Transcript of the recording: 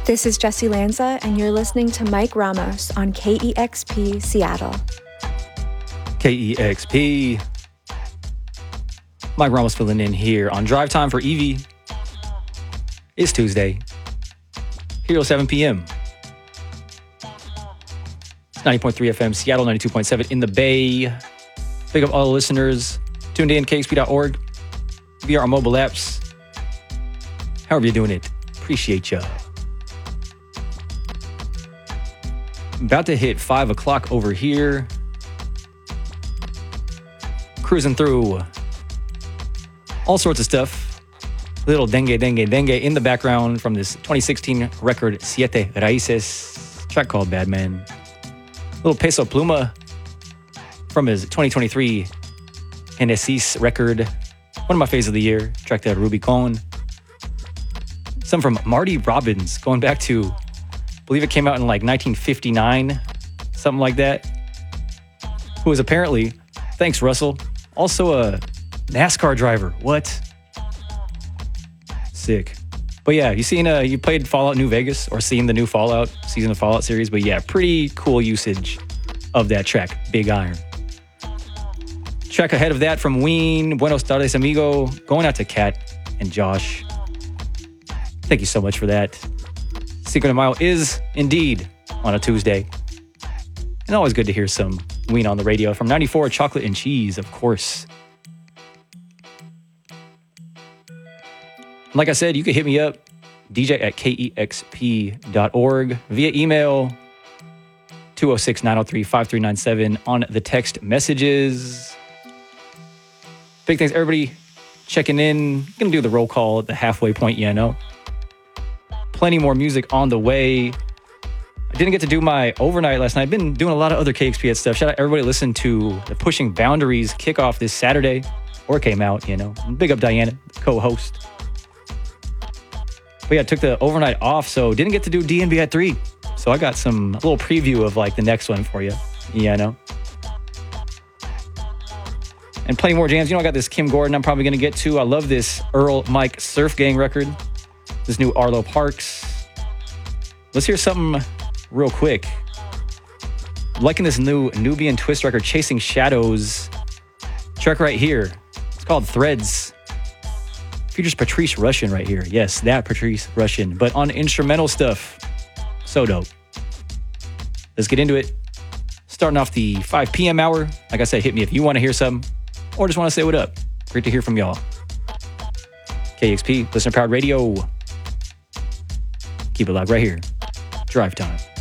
This is Jesse Lanza, and you're listening to Mike Ramos on KEXP Seattle. KEXP. Mike Ramos filling in here on Drive Time for Evie. It's Tuesday. Here till 7 p.m. It's 90.3 FM, Seattle, 92.7 in the Bay. Big up all the listeners. Tuned in, KXP.org, via our mobile apps. However you're doing it, appreciate ya. About to hit 5 o'clock over here. Cruising through all sorts of stuff. Little dengue in the background from this 2016 record Siete Raíces, track called Bad Man. Little Peso Pluma from his 2023 Genesis record, one of my faves of the year, track that Rubicon. Some from Marty Robbins, going back to, I believe it came out in like 1959, something like that. Who was apparently, thanks Russell, also a NASCAR driver. What? Sick. But yeah, you played Fallout New Vegas or seen the new Fallout season of Fallout series, but yeah, pretty cool usage of that track, Big Iron. Track ahead of that from Ween, Buenos Tardes Amigo, going out to Kat and Josh. Thank you so much for that. Cinco de Mayo is indeed on a Tuesday. And always good to hear some Ween on the radio from 94 Chocolate and Cheese, of course. Like I said, you can hit me up, dj@kexp.org, via email, 206-903-5397 on the text messages. Big thanks, everybody checking in. Gonna do the roll call at the halfway point, you know. Plenty more music on the way. I didn't get to do my overnight last night. I've been doing a lot of other KXPS stuff. Shout out everybody listen to the Pushing Boundaries kickoff this Saturday, or came out, you know. Big up Diana, co-host. But yeah, I took the overnight off, so didn't get to do DNB at 3. So I got a little preview of like the next one for you. Yeah, I know. And plenty more jams. You know, I got this Kim Gordon I'm probably going to get to. I love this Earl Mike Surf Gang record. This new Arlo Parks. Let's hear something real quick. I'm liking this new Nubian Twist record, Chasing Shadows. Track right here. It's called Threads. Features Patrice Rushen right here. Yes, that Patrice Rushen, but on instrumental stuff. So dope. Let's get into it. Starting off the 5 p.m. hour. Like I said, hit me if you want to hear something or just want to say what up. Great to hear from y'all. KXP, Listener Powered Radio. Keep it locked right here. Drive Time.